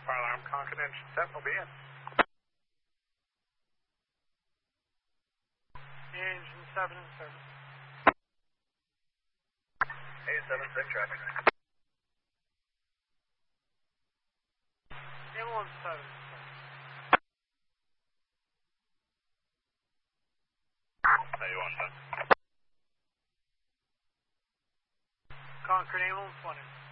fire alarm, Concord engine set, will be in. Engine 7 in service. 876 traffic. Ambulance 7 in service. How you want, son? Concord ambulance 1 in.